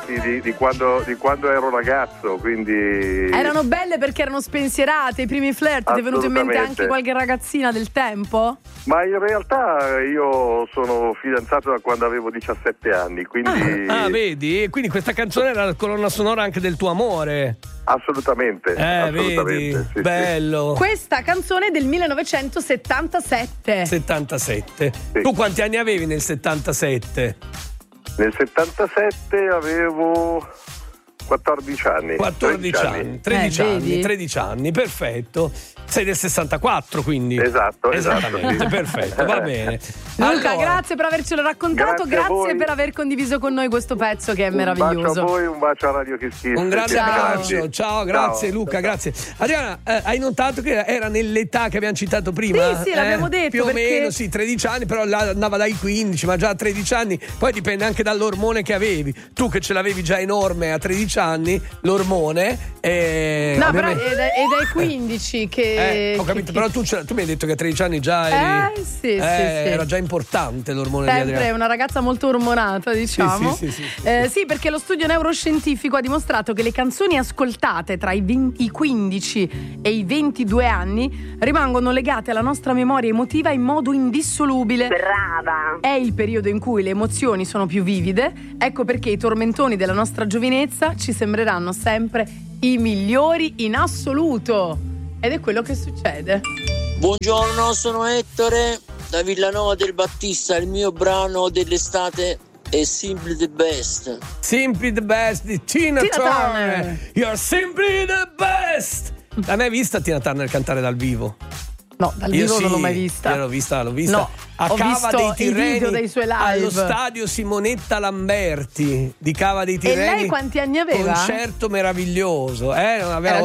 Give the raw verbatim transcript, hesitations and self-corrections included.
sì, di, di, quando, di quando ero ragazzo, quindi... Erano belle perché erano spensierate, i primi flirt. Ti è venuto in mente anche qualche ragazzina del tempo? Ma in realtà io sono fidanzato da quando avevo diciassette anni, quindi... Ah, ah vedi? Quindi questa canzone era la colonna sonora anche del tuo amore. Assolutamente, eh, assolutamente, vedi, sì, bello. Sì. Questa canzone è del millenovecentosettantasette. settantasette. Sì. Tu quanti anni avevi nel settantasette? Nel settantasette avevo quattordici anni. quattordici anni, tredici eh, anni, tredici anni, perfetto. Sei del sessantaquattro, quindi. Esatto, esattamente, esatto. Perfetto, va bene. Luca, Allora, grazie per avercelo raccontato, grazie, grazie per aver condiviso con noi questo pezzo che è un meraviglioso. Un bacio a voi, un bacio a Radio Kiss Kiss. un grande Ciao. abbraccio, ciao, grazie Ciao. Luca, grazie. Adriana, eh, hai notato che era nell'età che abbiamo citato prima? Sì, sì, l'abbiamo Eh, detto, Più o perché- meno, sì, tredici anni, però là andava dai quindici, ma già a tredici anni, poi dipende anche dall'ormone che avevi. Tu che ce l'avevi già enorme a tredici anni, l'ormone. Eh, No, però ovviamente- è, da- è dai quindici che... Eh, ho capito, che- però tu, ce- tu mi hai detto che a tredici anni già eri, Eh, sì, sì, eh, sì. era già importante l'ormone di Sempre Adriana. una ragazza molto ormonata, diciamo. Sì, sì, sì, sì, sì. Eh, sì, perché lo studio neuroscientifico ha dimostrato che le canzoni ascoltate tra i, venti i quindici e i ventidue anni rimangono legate alla nostra memoria emotiva in modo indissolubile. Brava! È il periodo in cui le emozioni sono più vivide, ecco perché i tormentoni della nostra giovinezza ci sembreranno sempre i migliori in assoluto. Ed è quello che succede. Buongiorno, sono Ettore da Villanova del Battista. Il mio brano dell'estate è Simply the Best. Simply the best di Tina, Tina Turner. Turner. You're simply the best. L'hai mai vista Tina Turner cantare dal vivo? No, dal Io vivo sì, non l'ho mai vista. Io l'ho vista, l'ho vista. No, a ho Cava visto dei i Tirreni, video dei suoi live. allo stadio Simonetta Lamberti di Cava dei E Tirreni. lei quanti anni aveva? Concerto meraviglioso, eh? Non aveva Era